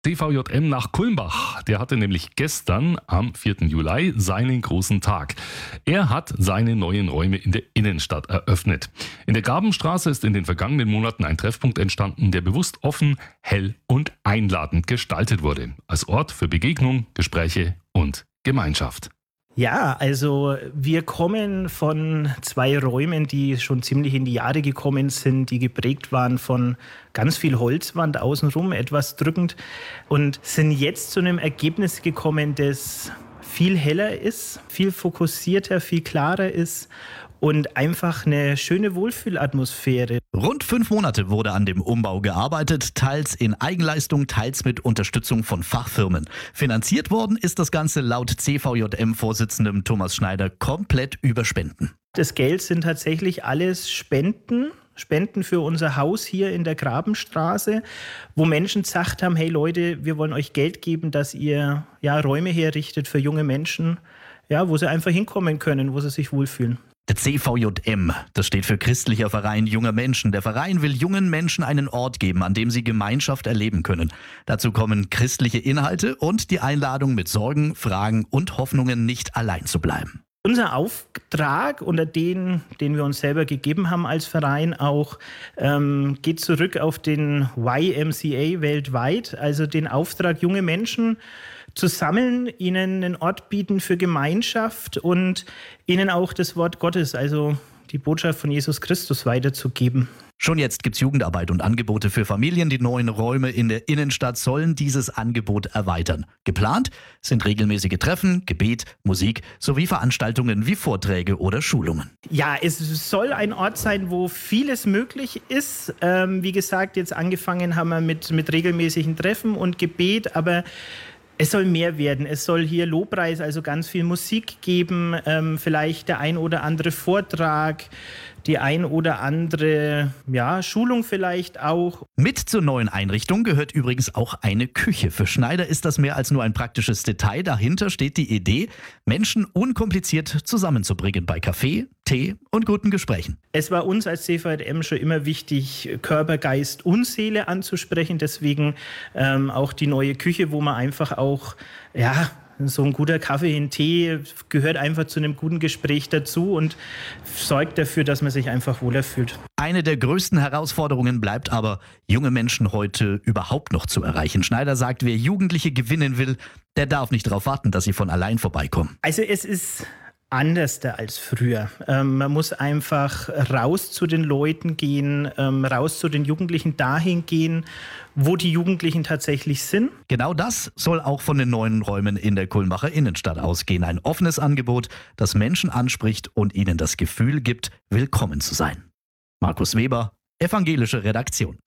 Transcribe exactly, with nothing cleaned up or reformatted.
C V J M nach Kulmbach, der hatte nämlich gestern am vierten Juli seinen großen Tag. Er hat seine neuen Räume in der Innenstadt eröffnet. In der Grabenstraße ist in den vergangenen Monaten ein Treffpunkt entstanden, der bewusst offen, hell und einladend gestaltet wurde. Als Ort für Begegnung, Gespräche und Gemeinschaft. Ja, also wir kommen von zwei Räumen, die schon ziemlich in die Jahre gekommen sind, die geprägt waren von ganz viel Holzwand außenrum, etwas drückend, und sind jetzt zu einem Ergebnis gekommen, das viel heller ist, viel fokussierter, viel klarer ist und einfach eine schöne Wohlfühlatmosphäre. Rund fünf Monate wurde an dem Umbau gearbeitet, teils in Eigenleistung, teils mit Unterstützung von Fachfirmen. Finanziert worden ist das Ganze laut C V J M-Vorsitzendem Thomas Schneider komplett über Spenden. Das Geld sind tatsächlich alles Spenden. Spenden für unser Haus hier in der Grabenstraße, wo Menschen gesagt haben, hey Leute, wir wollen euch Geld geben, dass ihr ja, Räume herrichtet für junge Menschen, ja, wo sie einfach hinkommen können, wo sie sich wohlfühlen. Der C V J M, das steht für Christlicher Verein junger Menschen. Der Verein will jungen Menschen einen Ort geben, an dem sie Gemeinschaft erleben können. Dazu kommen christliche Inhalte und die Einladung, mit Sorgen, Fragen und Hoffnungen nicht allein zu bleiben. Unser Auftrag, unter den, den wir uns selber gegeben haben als Verein auch, ähm, geht zurück auf den Y M C A weltweit, also den Auftrag, junge Menschen zu sammeln, ihnen einen Ort bieten für Gemeinschaft und ihnen auch das Wort Gottes, also die Botschaft von Jesus Christus weiterzugeben. Schon jetzt gibt's Jugendarbeit und Angebote für Familien. Die neuen Räume in der Innenstadt sollen dieses Angebot erweitern. Geplant sind regelmäßige Treffen, Gebet, Musik sowie Veranstaltungen wie Vorträge oder Schulungen. Ja, es soll ein Ort sein, wo vieles möglich ist. Ähm, wie gesagt, jetzt angefangen haben wir mit, mit regelmäßigen Treffen und Gebet, aber es soll mehr werden. Es soll hier Lobpreis, also ganz viel Musik geben, ähm, vielleicht der ein oder andere Vortrag, die ein oder andere ja, Schulung vielleicht auch. Mit zur neuen Einrichtung gehört übrigens auch eine Küche. Für Schneider ist das mehr als nur ein praktisches Detail. Dahinter steht die Idee, Menschen unkompliziert zusammenzubringen bei Kaffee, Tee und guten Gesprächen. Es war uns als C V J M schon immer wichtig, Körper, Geist und Seele anzusprechen. Deswegen ähm, auch die neue Küche, wo man einfach auch, ja, so ein guter Kaffee, ein Tee gehört einfach zu einem guten Gespräch dazu und sorgt dafür, dass man sich einfach wohler fühlt. Eine der größten Herausforderungen bleibt aber, junge Menschen heute überhaupt noch zu erreichen. Schneider sagt, wer Jugendliche gewinnen will, der darf nicht darauf warten, dass sie von allein vorbeikommen. Also es ist anders als früher. Ähm, man muss einfach raus zu den Leuten gehen, ähm, raus zu den Jugendlichen, dahin gehen, wo die Jugendlichen tatsächlich sind. Genau das soll auch von den neuen Räumen in der Kulmbacher Innenstadt ausgehen. Ein offenes Angebot, das Menschen anspricht und ihnen das Gefühl gibt, willkommen zu sein. Markus Weber, Evangelische Redaktion.